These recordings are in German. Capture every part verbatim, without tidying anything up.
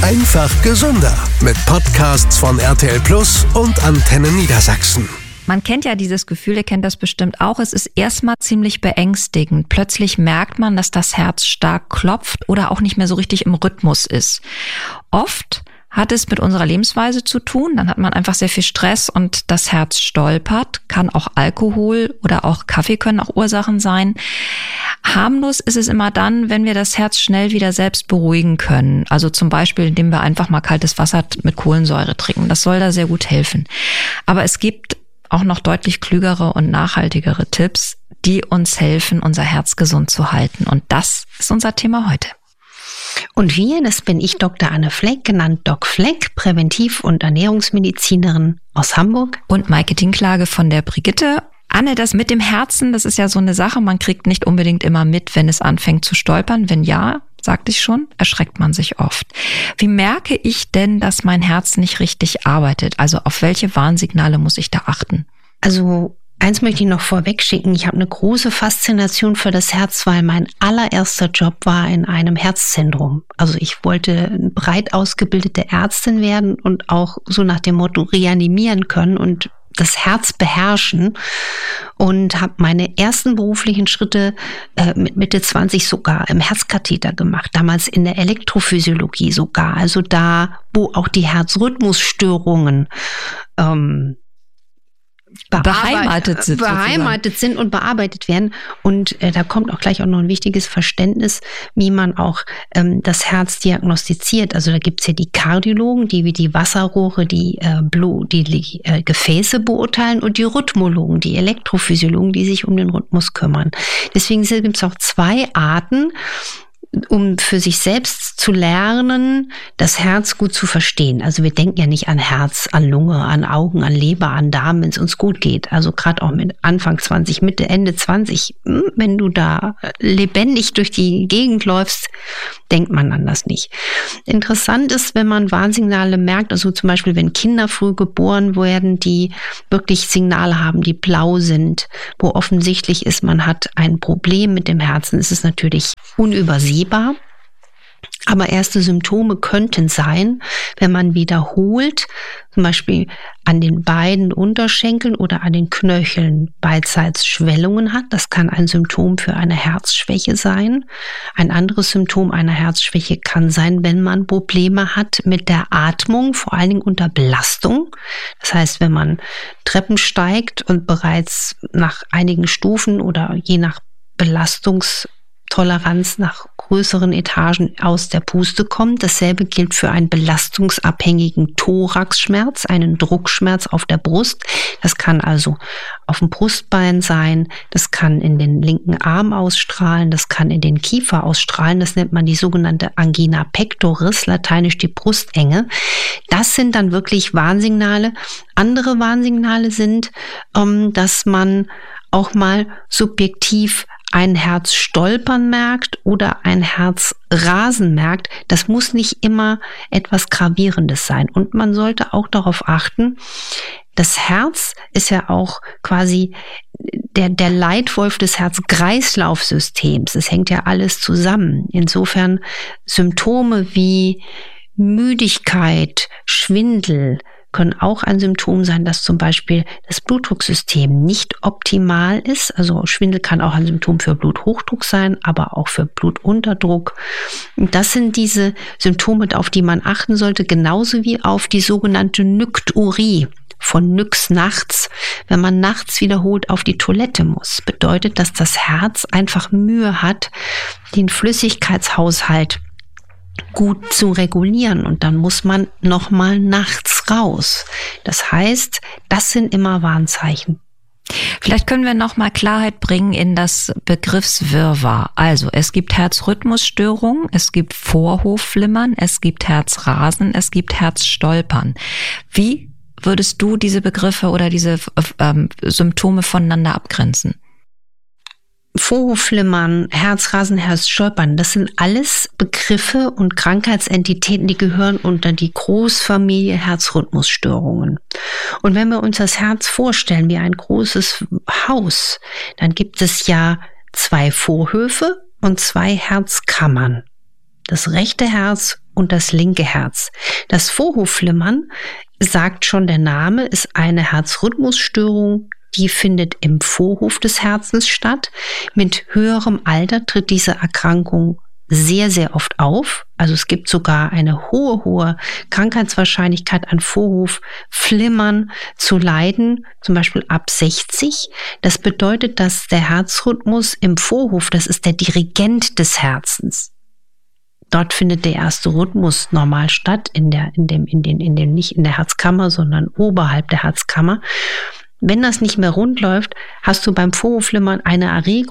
Einfach gesünder mit Podcasts von R T L Plus und Antenne Niedersachsen. Man kennt ja dieses Gefühl, ihr kennt das bestimmt auch. Es ist erstmal ziemlich beängstigend. Plötzlich merkt man, dass das Herz stark klopft oder auch nicht mehr so richtig im Rhythmus ist. Oft hat es mit unserer Lebensweise zu tun. Dann hat man einfach sehr viel Stress und das Herz stolpert. Kann auch Alkohol oder auch Kaffee können auch Ursachen sein. Harmlos ist es immer dann, wenn wir das Herz schnell wieder selbst beruhigen können. Also zum Beispiel, indem wir einfach mal kaltes Wasser mit Kohlensäure trinken. Das soll da sehr gut helfen. Aber es gibt auch noch deutlich klügere und nachhaltigere Tipps, die uns helfen, unser Herz gesund zu halten. Und das ist unser Thema heute. Und wir, das bin ich, Doktor Anne Fleck, genannt Doc Fleck, Präventiv- und Ernährungsmedizinerin aus Hamburg. Und Maike Dinklage von der Brigitte. Anne, das mit dem Herzen, das ist ja so eine Sache, man kriegt nicht unbedingt immer mit, wenn es anfängt zu stolpern. Wenn ja, sagte ich schon, erschreckt man sich oft. Wie merke ich denn, dass mein Herz nicht richtig arbeitet? Also auf welche Warnsignale muss ich da achten? Also eins möchte ich noch vorweg schicken. Ich habe eine große Faszination für das Herz, weil mein allererster Job war in einem Herzzentrum. Also ich wollte eine breit ausgebildete Ärztin werden und auch so nach dem Motto reanimieren können und das Herz beherrschen, und habe meine ersten beruflichen Schritte äh, mit Mitte zwanzig sogar im Herzkatheter gemacht, damals in der Elektrophysiologie sogar, also da, wo auch die Herzrhythmusstörungen ähm, beheimatet sind, beheimatet sind und bearbeitet werden. Und äh, da kommt auch gleich auch noch ein wichtiges Verständnis, wie man auch ähm, das Herz diagnostiziert. Also da gibt's ja die Kardiologen, die wie die Wasserrohre, die, äh, Blut, die, die äh, Gefäße beurteilen, und die Rhythmologen, die Elektrophysiologen, die sich um den Rhythmus kümmern. Deswegen gibt's auch zwei Arten, um für sich selbst zu lernen, das Herz gut zu verstehen. Also wir denken ja nicht an Herz, an Lunge, an Augen, an Leber, an Darm, wenn es uns gut geht. Also gerade auch mit Anfang zwanzig, Mitte, Ende zwanzig, wenn du da lebendig durch die Gegend läufst, denkt man an das nicht. Interessant ist, wenn man Warnsignale merkt, also zum Beispiel, wenn Kinder früh geboren werden, die wirklich Signale haben, die blau sind, wo offensichtlich ist, man hat ein Problem mit dem Herzen, ist es natürlich unübersehbar. Aber erste Symptome könnten sein, wenn man wiederholt, zum Beispiel an den beiden Unterschenkeln oder an den Knöcheln beidseits Schwellungen hat. Das kann ein Symptom für eine Herzschwäche sein. Ein anderes Symptom einer Herzschwäche kann sein, wenn man Probleme hat mit der Atmung, vor allen Dingen unter Belastung. Das heißt, wenn man Treppen steigt und bereits nach einigen Stufen oder je nach Belastungs Toleranz nach größeren Etagen aus der Puste kommt. Dasselbe gilt für einen belastungsabhängigen Thoraxschmerz, einen Druckschmerz auf der Brust. Das kann also auf dem Brustbein sein, das kann in den linken Arm ausstrahlen, das kann in den Kiefer ausstrahlen. Das nennt man die sogenannte Angina pectoris, lateinisch die Brustenge. Das sind dann wirklich Warnsignale. Andere Warnsignale sind, dass man auch mal subjektiv ein Herzstolpern merkt oder ein Herzrasen merkt. Das muss nicht immer etwas Gravierendes sein. Und man sollte auch darauf achten, das Herz ist ja auch quasi der, der Leitwolf des Herz-Kreislauf-Systems. Es hängt ja alles zusammen. Insofern Symptome wie Müdigkeit, Schwindel können auch ein Symptom sein, dass zum Beispiel das Blutdrucksystem nicht optimal ist. Also Schwindel kann auch ein Symptom für Bluthochdruck sein, aber auch für Blutunterdruck. Das sind diese Symptome, auf die man achten sollte, genauso wie auf die sogenannte Nykturie. Von Nyx nachts, wenn man nachts wiederholt auf die Toilette muss, bedeutet, dass das Herz einfach Mühe hat, den Flüssigkeitshaushalt gut zu regulieren, und dann muss man nochmal nachts raus. Das heißt, das sind immer Warnzeichen. Vielleicht können wir noch mal Klarheit bringen in das Begriffswirrwarr. Also es gibt Herzrhythmusstörungen, es gibt Vorhofflimmern, es gibt Herzrasen, es gibt Herzstolpern. Wie würdest du diese Begriffe oder diese ähm, Symptome voneinander abgrenzen? Vorhofflimmern, Herzrasen, Herzstolpern, das sind alles Begriffe und Krankheitsentitäten, die gehören unter die Großfamilie Herzrhythmusstörungen. Und wenn wir uns das Herz vorstellen wie ein großes Haus, dann gibt es ja zwei Vorhöfe und zwei Herzkammern. Das rechte Herz und das linke Herz. Das Vorhofflimmern, sagt schon der Name, ist eine Herzrhythmusstörung, die findet im Vorhof des Herzens statt. Mit höherem Alter tritt diese Erkrankung sehr, sehr oft auf. Also es gibt sogar eine hohe, hohe Krankheitswahrscheinlichkeit an Vorhofflimmern zu leiden, zum Beispiel ab sechzig. Das bedeutet, dass der Herzrhythmus im Vorhof, das ist der Dirigent des Herzens. Dort findet der erste Rhythmus normal statt, in der, in dem, in den, in dem, nicht in der Herzkammer, sondern oberhalb der Herzkammer. Wenn das nicht mehr rund läuft, hast du beim Vorhofflimmern eine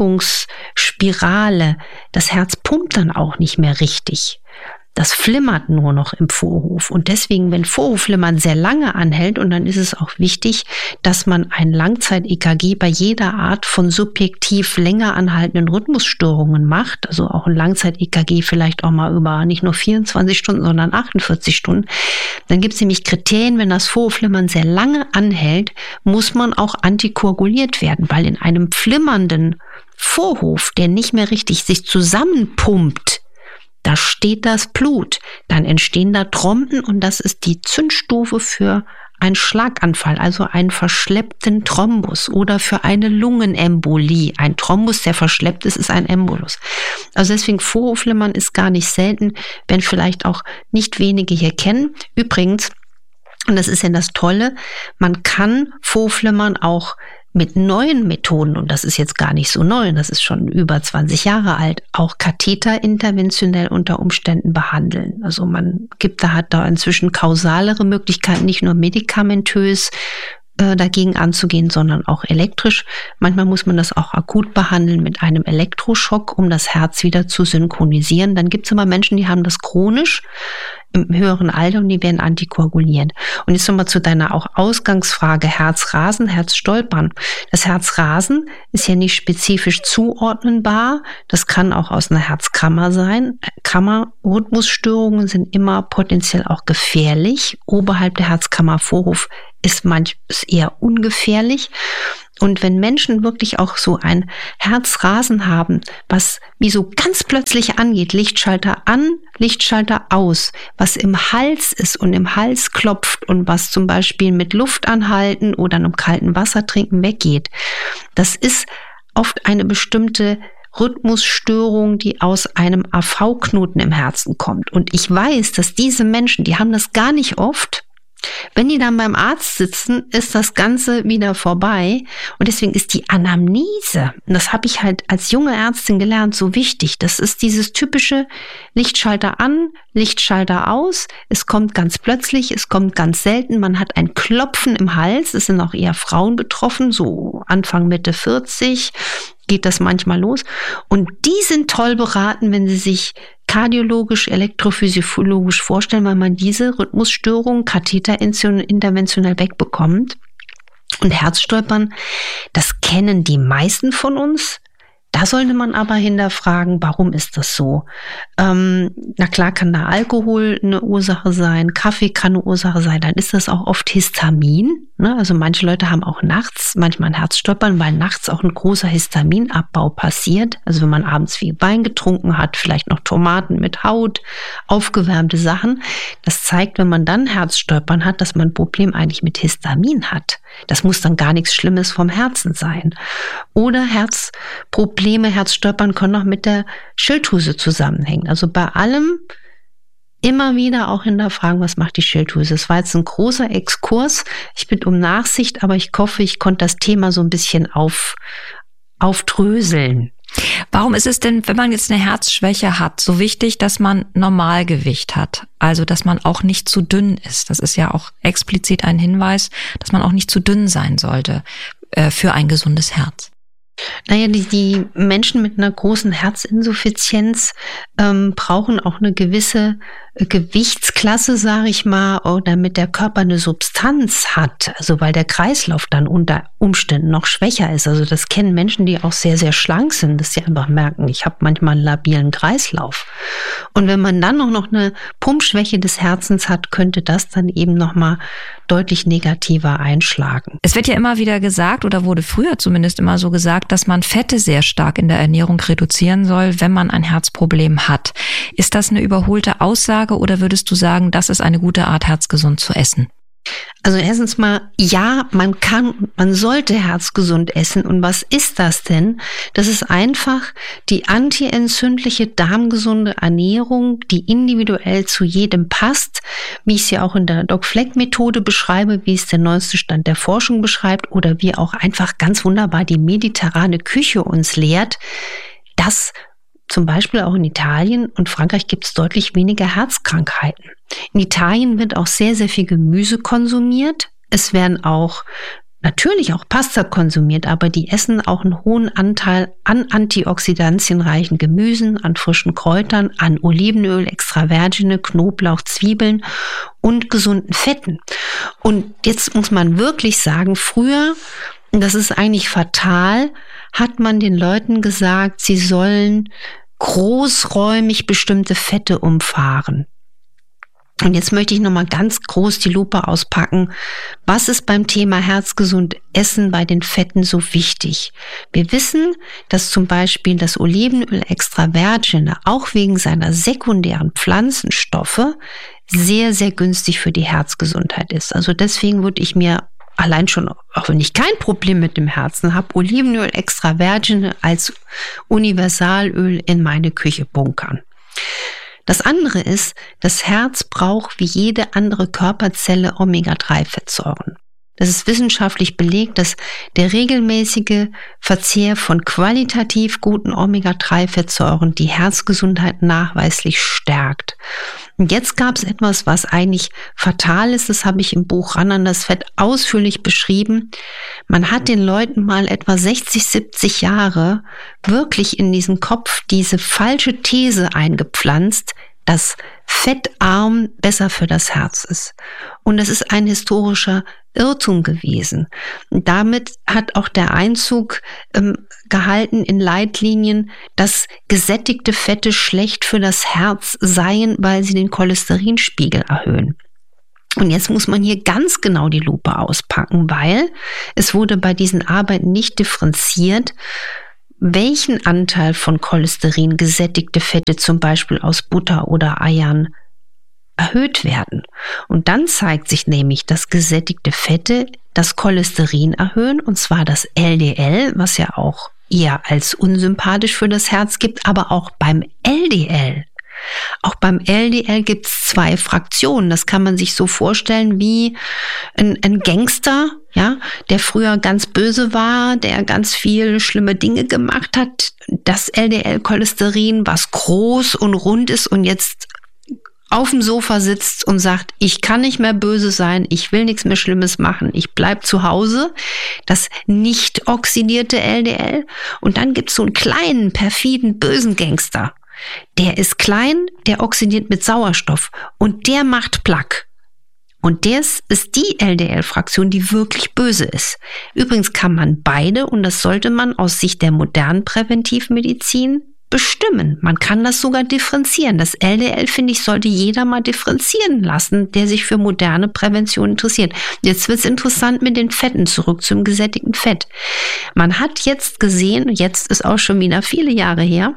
Erregungsspirale. Das Herz pumpt dann auch nicht mehr richtig. Das flimmert nur noch im Vorhof. Und deswegen, wenn Vorhofflimmern sehr lange anhält, und dann ist es auch wichtig, dass man ein Langzeit-E K G bei jeder Art von subjektiv länger anhaltenden Rhythmusstörungen macht, also auch ein Langzeit-E K G vielleicht auch mal über nicht nur vierundzwanzig Stunden, sondern achtundvierzig Stunden, dann gibt es nämlich Kriterien, wenn das Vorhofflimmern sehr lange anhält, muss man auch antikoaguliert werden, weil in einem flimmernden Vorhof, der nicht mehr richtig sich zusammenpumpt, da steht das Blut, dann entstehen da Trompen und das ist die Zündstufe für einen Schlaganfall, also einen verschleppten Thrombus oder für eine Lungenembolie. Ein Thrombus, der verschleppt ist, ist ein Embolus. Also deswegen Vorhofflimmern ist gar nicht selten, wenn vielleicht auch nicht wenige hier kennen. Übrigens, und das ist ja das Tolle, man kann Vorhofflimmern auch mit neuen Methoden, und das ist jetzt gar nicht so neu, das ist schon über zwanzig Jahre alt, auch Katheter interventionell unter Umständen behandeln. Also man gibt da, hat da inzwischen kausalere Möglichkeiten, nicht nur medikamentös äh, dagegen anzugehen, sondern auch elektrisch. Manchmal muss man das auch akut behandeln mit einem Elektroschock, um das Herz wieder zu synchronisieren. Dann gibt es aber Menschen, die haben das chronisch im höheren Alter und die werden antikoaguliert. Und jetzt nochmal zu deiner auch Ausgangsfrage, Herzrasen, Herzstolpern. Das Herzrasen ist ja nicht spezifisch zuordnenbar. Das kann auch aus einer Herzkammer sein. Kammerrhythmusstörungen sind immer potenziell auch gefährlich. Oberhalb der Herzkammer Vorhof ist manchmal eher ungefährlich. Und wenn Menschen wirklich auch so ein Herzrasen haben, was wie so ganz plötzlich angeht, Lichtschalter an, Lichtschalter aus, was im Hals ist und im Hals klopft und was zum Beispiel mit Luft anhalten oder einem kalten Wasser trinken weggeht, das ist oft eine bestimmte Rhythmusstörung, die aus einem A V-Knoten im Herzen kommt. Und ich weiß, dass diese Menschen, die haben das gar nicht oft. Wenn die dann beim Arzt sitzen, ist das Ganze wieder vorbei. Und deswegen ist die Anamnese, und das habe ich halt als junge Ärztin gelernt, so wichtig. Das ist dieses typische Lichtschalter an, Lichtschalter aus. Es kommt ganz plötzlich, es kommt ganz selten. Man hat ein Klopfen im Hals. Es sind auch eher Frauen betroffen, so Anfang, Mitte vierzig geht das manchmal los. Und die sind toll beraten, wenn sie sich kardiologisch, elektrophysiologisch vorstellen, weil man diese Rhythmusstörung katheterinterventionell wegbekommt. Und Herzstolpern, das kennen die meisten von uns. Da sollte man aber hinterfragen, warum ist das so? Ähm, na klar kann da Alkohol eine Ursache sein, Kaffee kann eine Ursache sein, dann ist das auch oft Histamin. Ne? Also manche Leute haben auch nachts manchmal ein Herzstolpern, weil nachts auch ein großer Histaminabbau passiert. Also wenn man abends viel Wein getrunken hat, vielleicht noch Tomaten mit Haut, aufgewärmte Sachen. Das zeigt, wenn man dann Herzstolpern hat, dass man ein Problem eigentlich mit Histamin hat. Das muss dann gar nichts Schlimmes vom Herzen sein. Oder Herzprobleme, Herzstolpern können auch mit der Schilddrüse zusammenhängen. Also bei allem immer wieder auch hinterfragen, was macht die Schilddrüse. Das war jetzt ein großer Exkurs. Ich bitte um Nachsicht, aber ich hoffe, ich konnte das Thema so ein bisschen auf, aufdröseln. Warum ist es denn, wenn man jetzt eine Herzschwäche hat, so wichtig, dass man Normalgewicht hat? Also, dass man auch nicht zu dünn ist. Das ist ja auch explizit ein Hinweis, dass man auch nicht zu dünn sein sollte äh, für ein gesundes Herz. Naja, die, die Menschen mit einer großen Herzinsuffizienz ähm, brauchen auch eine gewisse Gewichtsklasse, sage ich mal, damit der Körper eine Substanz hat. Also weil der Kreislauf dann unter Umständen noch schwächer ist. Also das kennen Menschen, die auch sehr, sehr schlank sind, dass sie einfach merken, ich habe manchmal einen labilen Kreislauf. Und wenn man dann auch noch eine Pumpschwäche des Herzens hat, könnte das dann eben nochmal deutlich negativer einschlagen. Es wird ja immer wieder gesagt, oder wurde früher zumindest immer so gesagt, sagt, dass man Fette sehr stark in der Ernährung reduzieren soll, wenn man ein Herzproblem hat. Ist das eine überholte Aussage oder würdest du sagen, das ist eine gute Art, herzgesund zu essen? Also erstens mal, ja, man kann, man sollte herzgesund essen. Und was ist das denn? Das ist einfach die antientzündliche, darmgesunde Ernährung, die individuell zu jedem passt, wie ich es ja auch in der Doc-Fleck-Methode beschreibe, wie es der neueste Stand der Forschung beschreibt oder wie auch einfach ganz wunderbar die mediterrane Küche uns lehrt, dass zum Beispiel auch in Italien und Frankreich gibt es deutlich weniger Herzkrankheiten. In Italien wird auch sehr, sehr viel Gemüse konsumiert. Es werden auch natürlich auch Pasta konsumiert, aber die essen auch einen hohen Anteil an antioxidantienreichen Gemüsen, an frischen Kräutern, an Olivenöl, Extravergine, Knoblauch, Zwiebeln und gesunden Fetten. Und jetzt muss man wirklich sagen, früher, und das ist eigentlich fatal, hat man den Leuten gesagt, sie sollen großräumig bestimmte Fette umfahren. Und jetzt möchte ich nochmal ganz groß die Lupe auspacken. Was ist beim Thema herzgesund Essen bei den Fetten so wichtig? Wir wissen, dass zum Beispiel das Olivenöl Extravergine auch wegen seiner sekundären Pflanzenstoffe sehr, sehr günstig für die Herzgesundheit ist. Also deswegen würde ich mir allein schon, auch wenn ich kein Problem mit dem Herzen habe, Olivenöl Extravergine als Universalöl in meine Küche bunkern. Das andere ist, das Herz braucht wie jede andere Körperzelle Omega drei Fettsäuren. Das ist wissenschaftlich belegt, dass der regelmäßige Verzehr von qualitativ guten Omega drei Fettsäuren die Herzgesundheit nachweislich stärkt. Und jetzt gab es etwas, was eigentlich fatal ist, das habe ich im Buch Ran an das Fett ausführlich beschrieben. Man hat den Leuten mal etwa sechzig, siebzig Jahre wirklich in diesen Kopf diese falsche These eingepflanzt, dass fettarm besser für das Herz ist. Und das ist ein historischer Irrtum gewesen. Und damit hat auch der Einzug ähm, gehalten in Leitlinien, dass gesättigte Fette schlecht für das Herz seien, weil sie den Cholesterinspiegel erhöhen. Und jetzt muss man hier ganz genau die Lupe auspacken, weil es wurde bei diesen Arbeiten nicht differenziert, welchen Anteil von Cholesterin gesättigte Fette zum Beispiel aus Butter oder Eiern erhöht werden. Und dann zeigt sich nämlich, dass gesättigte Fette das Cholesterin erhöhen, und zwar das L D L, was ja auch eher als unsympathisch für das Herz gibt, aber auch beim L D L. Auch beim L D L gibt es zwei Fraktionen. Das kann man sich so vorstellen wie ein, ein Gangster, ja, der früher ganz böse war, der ganz viel schlimme Dinge gemacht hat. Das L D L-Cholesterin, was groß und rund ist und jetzt auf dem Sofa sitzt und sagt, ich kann nicht mehr böse sein, ich will nichts mehr Schlimmes machen, ich bleib zu Hause. Das nicht oxidierte L D L. Und dann gibt's so einen kleinen, perfiden, bösen Gangster. Der ist klein, der oxidiert mit Sauerstoff und der macht Plaque. Und das ist die L D L-Fraktion, die wirklich böse ist. Übrigens kann man beide, und das sollte man aus Sicht der modernen Präventivmedizin bestimmen. Man kann das sogar differenzieren. Das L D L, finde ich, sollte jeder mal differenzieren lassen, der sich für moderne Prävention interessiert. Jetzt wird es interessant mit den Fetten, zurück zum gesättigten Fett. Man hat jetzt gesehen, jetzt ist auch schon wieder viele Jahre her,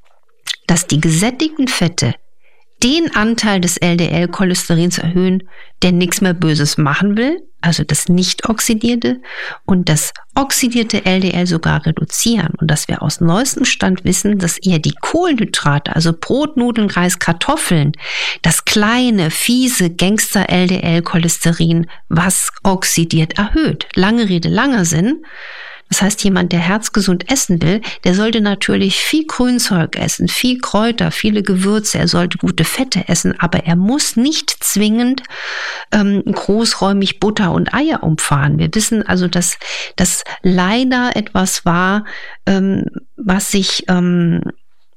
dass die gesättigten Fette den Anteil des L D L-Cholesterins erhöhen, der nichts mehr Böses machen will, also das nicht oxidierte, und das oxidierte L D L sogar reduzieren. Und dass wir aus neuestem Stand wissen, dass eher die Kohlenhydrate, also Brot, Nudeln, Reis, Kartoffeln, das kleine, fiese Gangster-L D L-Cholesterin, was oxidiert, erhöht. Lange Rede, langer Sinn. Das heißt, jemand, der herzgesund essen will, der sollte natürlich viel Grünzeug essen, viel Kräuter, viele Gewürze, er sollte gute Fette essen, aber er muss nicht zwingend ähm, großräumig Butter und Eier umfahren. Wir wissen also, dass das leider etwas war, ähm, was sich ähm,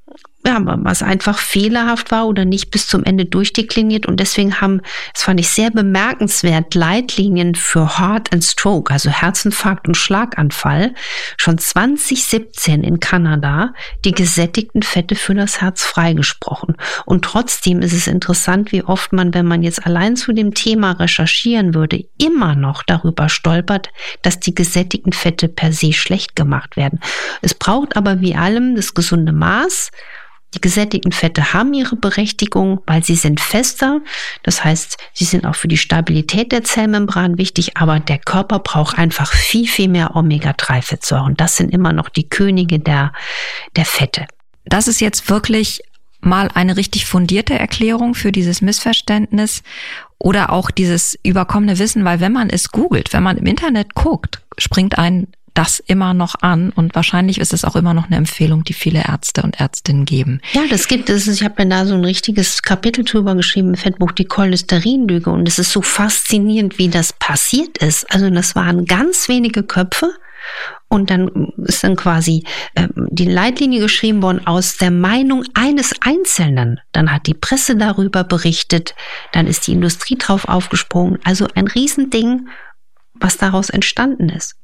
ja, was einfach fehlerhaft war oder nicht bis zum Ende durchdekliniert. Und deswegen haben, das fand ich sehr bemerkenswert, Leitlinien für Heart and Stroke, also Herzinfarkt und Schlaganfall, schon zwanzig siebzehn in Kanada die gesättigten Fette für das Herz freigesprochen. Und trotzdem ist es interessant, wie oft man, wenn man jetzt allein zu dem Thema recherchieren würde, immer noch darüber stolpert, dass die gesättigten Fette per se schlecht gemacht werden. Es braucht aber wie allem das gesunde Maß. Die gesättigten Fette haben ihre Berechtigung, weil sie sind fester. Das heißt, sie sind auch für die Stabilität der Zellmembran wichtig, aber der Körper braucht einfach viel, viel mehr Omega drei Fettsäuren. Das sind immer noch die Könige der, der Fette. Das ist jetzt wirklich mal eine richtig fundierte Erklärung für dieses Missverständnis oder auch dieses überkommene Wissen, weil wenn man es googelt, wenn man im Internet guckt, springt ein das immer noch an und wahrscheinlich ist es auch immer noch eine Empfehlung, die viele Ärzte und Ärztinnen geben. Ja, das gibt es. Ich habe mir da so ein richtiges Kapitel drüber geschrieben im Fettbuch, die Cholesterinlüge, und es ist so faszinierend, wie das passiert ist. Also das waren ganz wenige Köpfe und dann ist dann quasi äh, die Leitlinie geschrieben worden aus der Meinung eines Einzelnen. Dann hat die Presse darüber berichtet, dann ist die Industrie drauf aufgesprungen. Also ein Riesending, was daraus entstanden ist.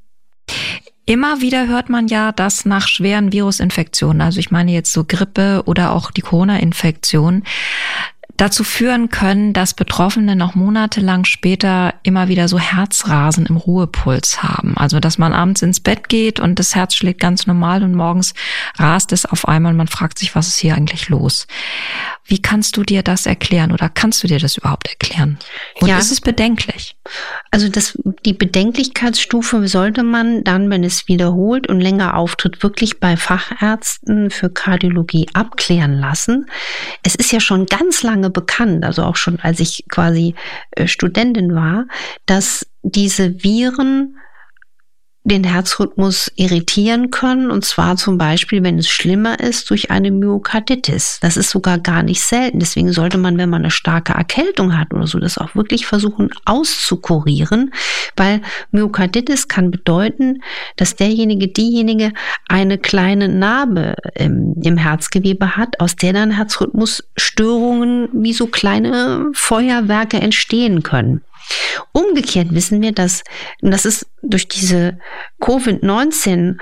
Immer wieder hört man ja, dass nach schweren Virusinfektionen, also ich meine jetzt so Grippe oder auch die Corona-Infektion, dazu führen können, dass Betroffene noch monatelang später immer wieder so Herzrasen im Ruhepuls haben. Also dass man abends ins Bett geht und das Herz schlägt ganz normal und morgens rast es auf einmal und man fragt sich, was ist hier eigentlich los? Wie kannst du dir das erklären oder kannst du dir das überhaupt erklären? Und ja. Ist es bedenklich? Also das, die Bedenklichkeitsstufe sollte man dann, wenn es wiederholt und länger auftritt, wirklich bei Fachärzten für Kardiologie abklären lassen. Es ist ja schon ganz lange bekannt, also auch schon als ich quasi Studentin war, dass diese Viren den Herzrhythmus irritieren können, und zwar zum Beispiel, wenn es schlimmer ist, durch eine Myokarditis. Das ist sogar gar nicht selten. Deswegen sollte man, wenn man eine starke Erkältung hat oder so, das auch wirklich versuchen auszukurieren, weil Myokarditis kann bedeuten, dass derjenige, diejenige eine kleine Narbe im, im Herzgewebe hat, aus der dann Herzrhythmusstörungen wie so kleine Feuerwerke entstehen können. Umgekehrt wissen wir, dass, und das ist durch diese Covid neunzehn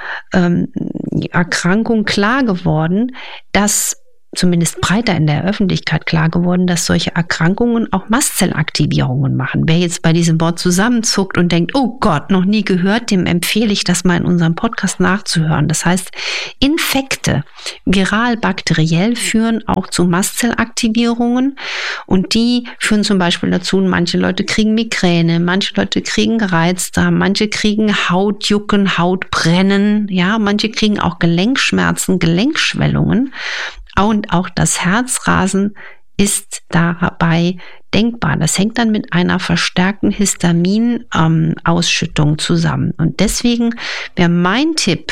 Erkrankung klar geworden, dass zumindest breiter in der Öffentlichkeit klar geworden, dass solche Erkrankungen auch Mastzellaktivierungen machen. Wer jetzt bei diesem Wort zusammenzuckt und denkt, oh Gott, noch nie gehört, dem empfehle ich, das mal in unserem Podcast nachzuhören. Das heißt, Infekte, viral, bakteriell, führen auch zu Mastzellaktivierungen und die führen zum Beispiel dazu, manche Leute kriegen Migräne, manche Leute kriegen Reizdarm, manche kriegen Hautjucken, Hautbrennen, ja, manche kriegen auch Gelenkschmerzen, Gelenkschwellungen. Und auch das Herzrasen ist dabei denkbar. Das hängt dann mit einer verstärkten Histaminausschüttung ähm, zusammen. Und deswegen wäre mein Tipp,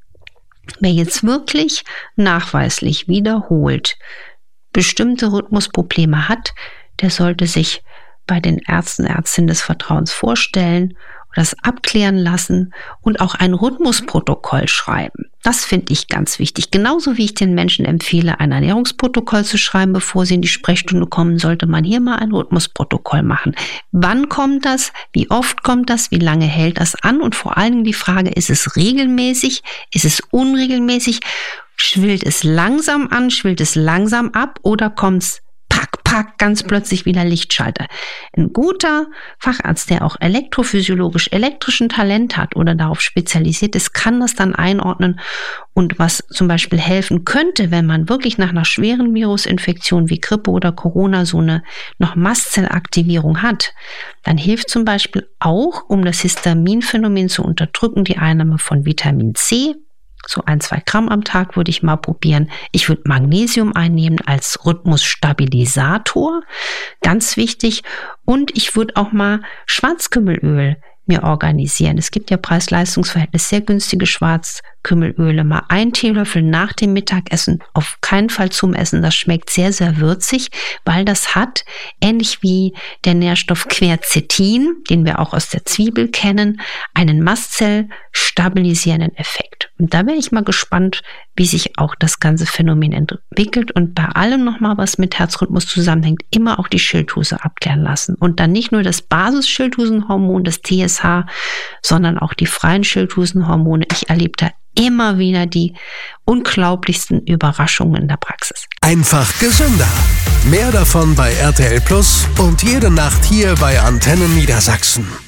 wer jetzt wirklich nachweislich wiederholt bestimmte Rhythmusprobleme hat, der sollte sich bei den Ärzten, Ärztinnen des Vertrauens vorstellen, das abklären lassen und auch ein Rhythmusprotokoll schreiben. Das finde ich ganz wichtig. Genauso wie ich den Menschen empfehle, ein Ernährungsprotokoll zu schreiben, bevor sie in die Sprechstunde kommen, sollte man hier mal ein Rhythmusprotokoll machen. Wann kommt das? Wie oft kommt das? Wie lange hält das an? Und vor allen Dingen die Frage, ist es regelmäßig? Ist es unregelmäßig? Schwillt es langsam an? Schwillt es langsam ab? Oder kommt es pack, pack, ganz plötzlich wieder Lichtschalter? Ein guter Facharzt, der auch elektrophysiologisch elektrischen Talent hat oder darauf spezialisiert ist, kann das dann einordnen. Und was zum Beispiel helfen könnte, wenn man wirklich nach einer schweren Virusinfektion wie Grippe oder Corona so eine noch Mastzellaktivierung hat, dann hilft zum Beispiel auch, um das Histaminphänomen zu unterdrücken, die Einnahme von Vitamin C. So ein, zwei Gramm am Tag würde ich mal probieren. Ich würde Magnesium einnehmen als Rhythmusstabilisator, ganz wichtig. Und ich würde auch mal Schwarzkümmelöl mir organisieren. Es gibt ja Preis-Leistungs-Verhältnis sehr günstige Schwarzkümmelöle. Mal ein Teelöffel nach dem Mittagessen, auf keinen Fall zum Essen. Das schmeckt sehr, sehr würzig, weil das hat, ähnlich wie der Nährstoff Quercetin, den wir auch aus der Zwiebel kennen, einen Mastzell stabilisierenden Effekt. Und da bin ich mal gespannt, wie sich auch das ganze Phänomen entwickelt. Und bei allem nochmal, was mit Herzrhythmus zusammenhängt, immer auch die Schilddrüse abklären lassen. Und dann nicht nur das Basisschilddrüsenhormon, das T S H, sondern auch die freien Schilddrüsenhormone. Ich erlebe da immer wieder die unglaublichsten Überraschungen in der Praxis. Einfach gesünder. Mehr davon bei R T L Plus und jede Nacht hier bei Antenne Niedersachsen.